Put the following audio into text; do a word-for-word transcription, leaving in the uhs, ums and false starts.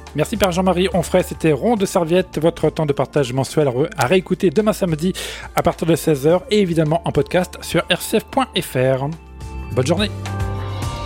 Merci Père Jean-Marie Onfray, c'était Rond de Serviette, votre temps de partage mensuel à réécouter demain samedi à partir de seize heures et évidemment en podcast sur r c f point f r. Bonne journée.